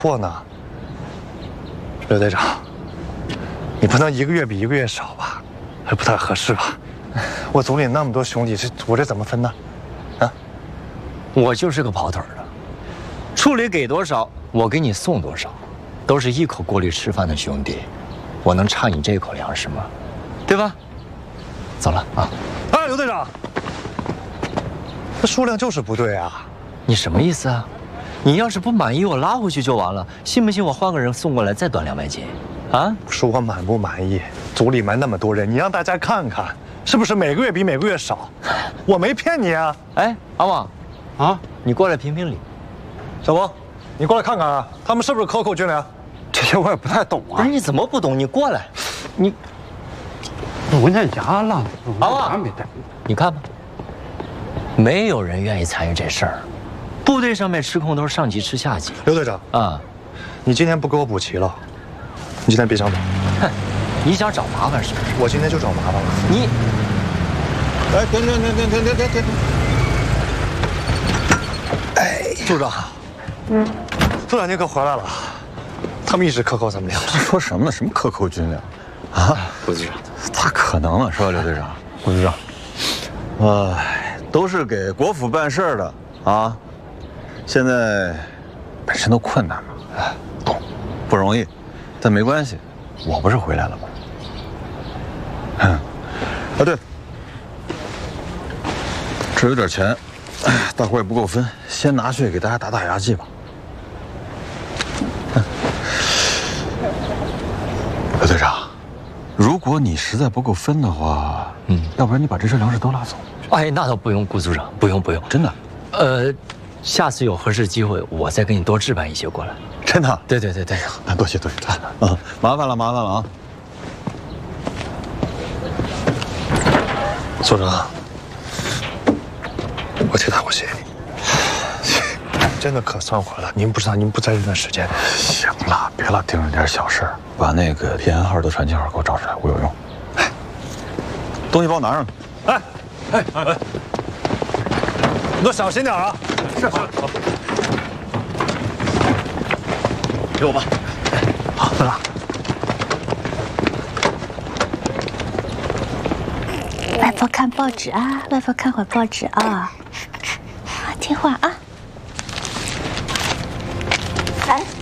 货呢？刘队长，你不能一个月比一个月少吧？还不太合适吧？我组里那么多兄弟，我这怎么分呢？啊？ 我就是个跑腿的，处里给多少，我给你送多少，都是一口锅里吃饭的兄弟，我能差你这口粮食吗？对吧？走了啊！ 哎，刘队长，这数量就是不对啊！ 你什么意思啊？你要是不满意，我拉回去就完了。信不信我换个人送过来再短200斤？啊？ 说我满不满意？组里面那么多人，你让大家看看，是不是每个月比每个月少？我没骗你啊！ 哎，阿旺，啊，你过来评评理。 小王，你过来看看啊，他们是不是克扣军粮？ 这些我也不太懂啊。 不是你怎么不懂？你过来，你我念牙了， 阿旺没带。你看吧，没有人愿意参与这事儿。部队上面吃空都是上级吃下级。 刘队长啊，你今天不给我补齐了，你今天别想走。 哼，你想找麻烦是不是？ 我今天就找麻烦了。 你， 哎，停！ 哎，组长，组长您可回来了，他们一直克扣咱们粮食。 说什么呢？什么克扣军粮？啊， 胡组长， 咋可能呢？是吧，刘队长？ 胡组长， 都是给国府办事儿的啊。现在本身都困难嘛，哎，懂，不容易，但没关系，我不是回来了吗？啊，对，这有点钱，大伙也不够分，先拿去给大家打打牙祭吧。刘队长，如果你实在不够分的话，要不然你把这车粮食都拉走。 哎，那倒不用，顾组长，不用， 真的。 下次有合适机会，我再给你多置办一些过来。 真的？ 对， 那多谢啊，麻烦了啊！ 组长，我替大伙谢谢你，真的可算回来。您不知道，您不在这段时间。 行了，别老盯着点小事，把那个偏号的传奇号给我找出来，我有用。哎，东西帮我拿上去。 哎，你都小心点啊！是。 给我吧。 好，组长。 外婆看报纸啊，外婆看会报纸啊，听话啊。哎。